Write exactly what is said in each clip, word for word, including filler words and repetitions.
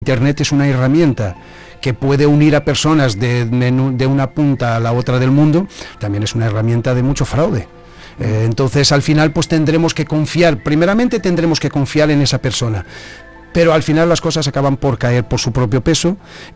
Internet es una herramienta que puede unir a personas de, de una punta a la otra del mundo, también es una herramienta de mucho fraude. Eh, entonces al final pues tendremos que confiar, primeramente tendremos que confiar en esa persona, pero al final las cosas acaban por caer por su propio peso.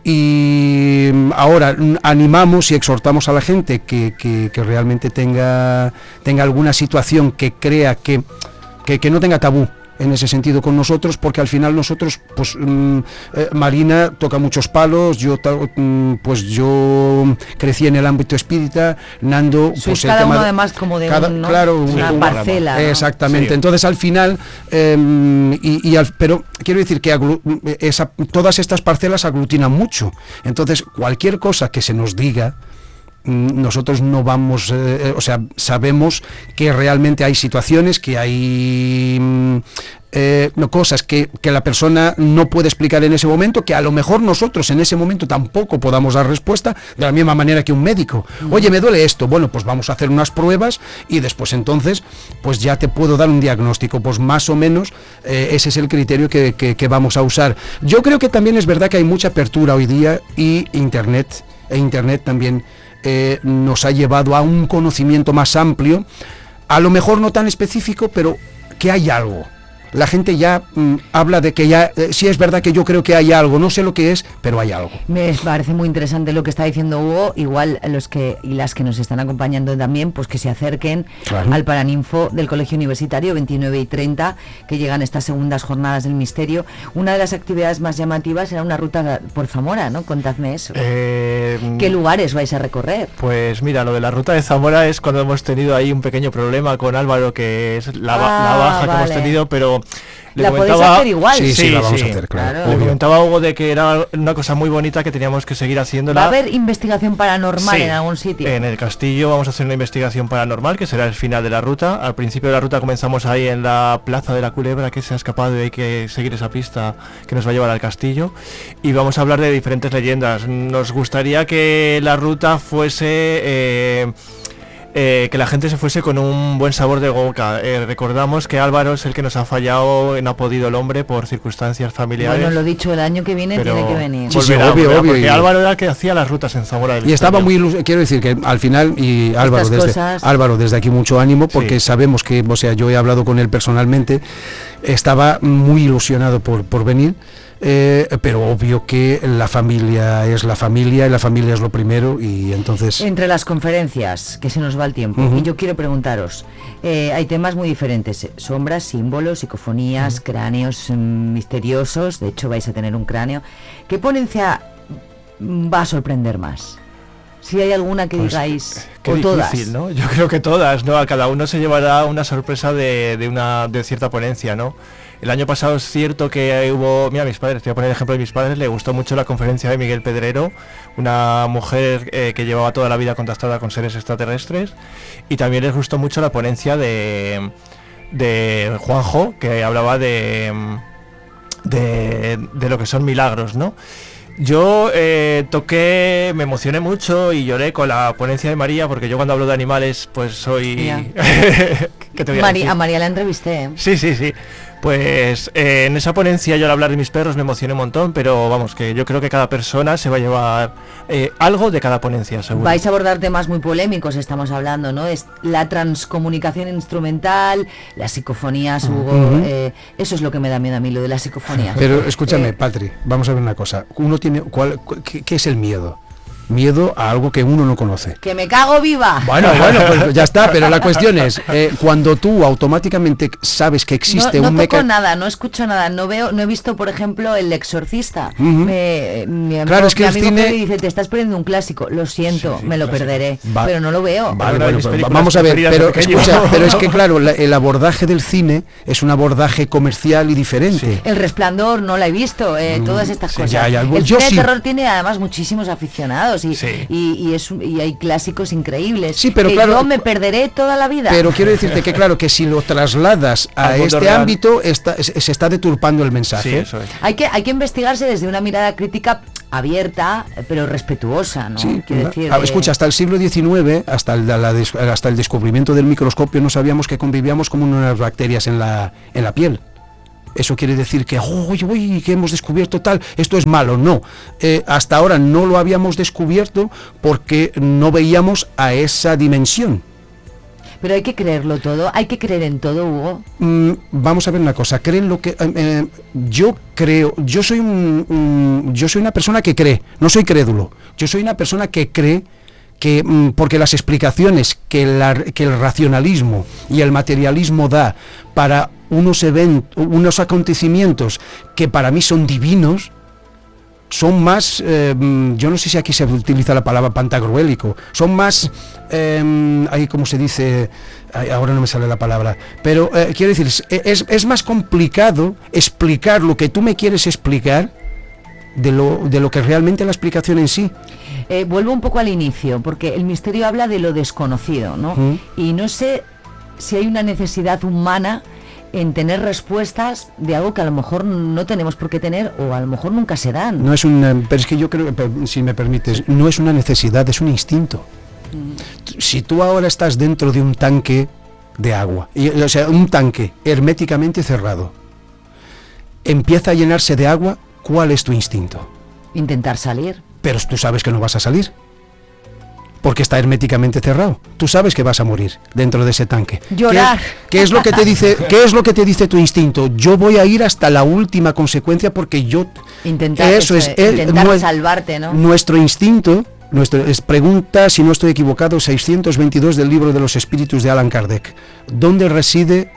Y ahora animamos y exhortamos a la gente que, que, que realmente tenga, tenga alguna situación que crea que, que, que no tenga tabú en ese sentido con nosotros, porque al final nosotros, pues mmm, eh, Marina toca muchos palos, yo mmm, pues yo crecí en el ámbito espírita, Nando Sois pues cada el tema uno de, además como de cada, un, ¿no? claro, una un, parcela, ¿no? Exactamente, sí. Entonces al final eh, y, y al, pero quiero decir que aglu, esa, todas estas parcelas aglutinan mucho, entonces cualquier cosa que se nos diga, nosotros no vamos, eh, o sea, sabemos que realmente hay situaciones, que hay eh, no, cosas que, que la persona no puede explicar en ese momento, que a lo mejor nosotros en ese momento tampoco podamos dar respuesta, de la misma manera que un médico. Oye, me duele esto, bueno, pues vamos a hacer unas pruebas y después entonces, pues ya te puedo dar un diagnóstico, pues más o menos eh, ese es el criterio que, que, que vamos a usar. Yo creo que también es verdad que hay mucha apertura hoy día y Internet, e Internet también Eh, nos ha llevado a un conocimiento más amplio, a lo mejor no tan específico, pero que hay algo. La gente ya mm, habla de que ya, eh, sí es verdad que yo creo que hay algo, no sé lo que es, pero hay algo. Me parece muy interesante lo que está diciendo Hugo, igual los que y las que nos están acompañando también, pues que se acerquen claro. al Paraninfo del Colegio Universitario, veintinueve y treinta, que llegan estas segundas jornadas del misterio. Una de las actividades más llamativas era una ruta por Zamora, ¿no? Contadme eso. Eh, ¿Qué lugares vais a recorrer? Pues mira, lo de la ruta de Zamora es cuando hemos tenido ahí un pequeño problema con Álvaro, que es la, ah, la baja vale. que hemos tenido, pero le la comentaba, podéis hacer igual. Sí, sí, sí la vamos sí. a hacer, claro. claro. Le comentaba a Hugo de que era una cosa muy bonita que teníamos que seguir haciéndola. ¿Va a haber investigación paranormal sí, en algún sitio? En el castillo vamos a hacer una investigación paranormal, que será el final de la ruta. Al principio de la ruta comenzamos ahí en la Plaza de la Culebra, que se ha escapado y hay que seguir esa pista que nos va a llevar al castillo. Y vamos a hablar de diferentes leyendas. Nos gustaría que la ruta fuese... Eh, Eh, que la gente se fuese con un buen sabor de boca. Eh, recordamos que Álvaro es el que nos ha fallado, no ha podido el hombre por circunstancias familiares. Bueno, lo dicho, el año que viene tiene que venir. Sí, sí, obvio, obvio. Porque y Álvaro era el que hacía las rutas en Zamora del Y estaba muy ilusionado, quiero decir que al final, y Álvaro desde, cosas... Álvaro desde aquí mucho ánimo, porque sí. sabemos que, o sea, yo he hablado con él personalmente, estaba muy ilusionado por, por venir. Eh, pero obvio que la familia es la familia y la familia es lo primero, y entonces entre las conferencias, que se nos va el tiempo, uh-huh. y yo quiero preguntaros, eh, hay temas muy diferentes, sombras, símbolos, psicofonías, uh-huh. cráneos mm, misteriosos, de hecho vais a tener un cráneo. ¿Qué ponencia va a sorprender más? Si hay alguna que pues, digáis, qué o difícil, todas, ¿no? Yo creo que todas, ¿no? A cada uno se llevará una sorpresa de, de una de cierta ponencia, ¿no? El año pasado es cierto que hubo, mira, mis padres, te voy a poner el ejemplo de mis padres, le gustó mucho la conferencia de Miguel Pedrero, una mujer eh, que llevaba toda la vida contactada con seres extraterrestres, y también les gustó mucho la ponencia de, de Juanjo, que hablaba de, de, de lo que son milagros, ¿no? Yo eh, toqué, me emocioné mucho y lloré con la ponencia de María, porque yo cuando hablo de animales pues soy... ¿Qué te voy a Mari- decir? A María la entrevisté. ¿eh? Sí, sí, sí. Pues eh, en esa ponencia yo al hablar de mis perros me emocioné un montón, pero vamos, que yo creo que cada persona se va a llevar eh, algo de cada ponencia, seguro. Vais a abordar temas muy polémicos, estamos hablando, ¿no? Es la transcomunicación instrumental, las psicofonías, Hugo, uh-huh. eh, eso es lo que me da miedo a mí, lo de las psicofonías. Pero escúchame, eh, Patri, vamos a ver una cosa. Uno tiene, ¿cuál, qué, qué es el miedo? Miedo a algo que uno no conoce. ¡Que me cago viva! Bueno, bueno, pues ya está, pero la cuestión es, eh, cuando tú automáticamente sabes que existe no, un no toco meca... nada, no escucho nada, no veo, no he visto, por ejemplo, El Exorcista. Uh-huh. me, mi amigo, claro, es que mi el amigo cine... dice, te estás perdiendo un clásico, lo siento, sí, sí, me lo clásico. perderé, Va. pero no lo veo. Vale, bueno, pues, vamos a ver, pero escucha, pero es que claro, la, el abordaje del cine es un abordaje comercial y diferente. Sí. El Resplandor no la he visto, eh, mm, todas estas sí, cosas. Ya, ya, el yo cine sí. de terror tiene además muchísimos aficionados y, sí. y Y, es, y hay clásicos increíbles sí, pero que claro, yo me perderé toda la vida. Pero quiero decirte que claro, que si lo trasladas a este real. ámbito está, se está deturpando el mensaje. Sí, eso es. Hay que, hay que investigarse desde una mirada crítica abierta, pero respetuosa, ¿no? Sí, Quiero decir, ah, escucha, hasta el siglo diecinueve, hasta el, la, hasta el descubrimiento del microscopio, no sabíamos que convivíamos como unas bacterias en la, en la piel. eso quiere decir que, uy, uy, que hemos descubierto tal, esto es malo. No, eh, hasta ahora no lo habíamos descubierto porque no veíamos a esa dimensión. Pero hay que creerlo todo, hay que creer en todo, Hugo. Mm, vamos a ver una cosa, creen lo que eh, eh, yo creo, yo soy un, un, yo soy una persona que cree, no soy crédulo. Yo soy una persona que cree que mm, porque las explicaciones que, la, que el racionalismo y el materialismo da para unos eventos, unos acontecimientos que para mí son divinos, son más, eh, yo no sé si aquí se utiliza la palabra pantagruélico, son más, eh, ahí como se dice, ay, ahora no me sale la palabra, pero eh, quiero decir, es, es más complicado explicar lo que tú me quieres explicar de lo, de lo que realmente la explicación en sí. Eh, vuelvo un poco al inicio, porque el misterio habla de lo desconocido, ¿no? Uh-huh. Y no sé si hay una necesidad humana en tener respuestas de algo que a lo mejor no tenemos por qué tener o a lo mejor nunca se dan. No es una, pero es que yo creo, si me permites, no es una necesidad, es un instinto. Mm. Si tú ahora estás dentro de un tanque de agua, y, o sea, un tanque herméticamente cerrado, empieza a llenarse de agua, ¿cuál es tu instinto? Intentar salir. Pero tú sabes que no vas a salir, porque está herméticamente cerrado. Tú sabes que vas a morir dentro de ese tanque. Llorar. ¿Qué, qué es lo que te dice? ¿Qué es lo que te dice tu instinto? Yo voy a ir hasta la última consecuencia porque yo intentar eso ese, es el, intentar nue, salvarte, ¿no? Nuestro instinto, nuestro es pregunta, si no estoy equivocado, seiscientos veintidós del libro de los espíritus de Allan Kardec. ¿Dónde reside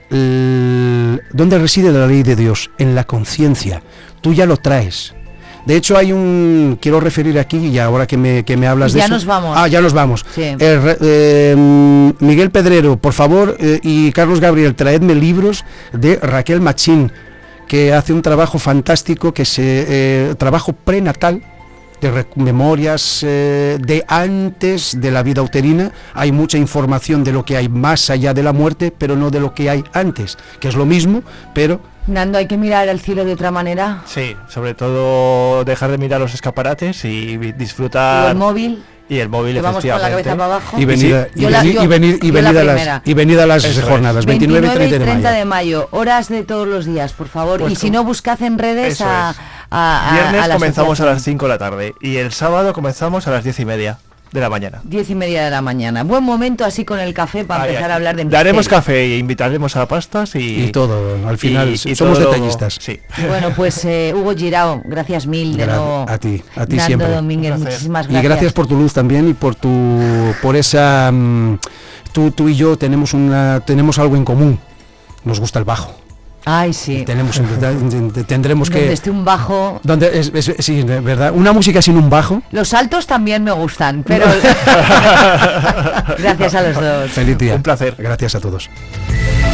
el, dónde reside la ley de Dios? En la conciencia. Tú ya lo traes. De hecho hay un, quiero referir aquí, y ahora que me, que me hablas ya de eso. Ya nos vamos. Ah, ya nos vamos. Sí. Eh, eh, Miguel Pedrero, por favor, eh, y Carlos Gabriel, traedme libros de Raquel Machín, que hace un trabajo fantástico, que se eh, trabajo prenatal, de memorias eh, de antes de la vida uterina. Hay mucha información de lo que hay más allá de la muerte, pero no de lo que hay antes, que es lo mismo, pero... Nando, ¿hay que mirar el cielo de otra manera? Sí, sobre todo dejar de mirar los escaparates y disfrutar... ¿Y el móvil? Y el móvil, que vamos con la cabeza para abajo. Y venida, sí. y, la, venir, yo, y venir y venir a las y venid a las Eso jornadas, es. veintinueve y treinta, treinta de mayo. Horas de todos los días, por favor. Pues y si no, buscad en redes a, es. a, a Viernes a la comenzamos asociación. a las cinco de la tarde y el sábado comenzamos a las diez y media de la mañana. Diez y media de la mañana. Buen momento así con el café para Ay, empezar a hablar de misterio. Daremos café e invitaremos a pastas y... Y todo, al final y, y somos todo detallistas. Luego, sí. Bueno, pues eh, Hugo Girao, gracias mil de Gra nuevo. A ti, a ti Nando siempre. Domínguez, muchísimas gracias. Y gracias por tu luz también y por tu, por esa, um, tú, tú y yo tenemos una, tenemos algo en común. Nos gusta el bajo. Ay, sí. Tenemos, tendremos que... Donde esté un bajo... Donde es, es, sí, ¿verdad? Una música sin un bajo... Los altos también me gustan, pero... Gracias a los dos. Feliz día. Un placer. Gracias a todos.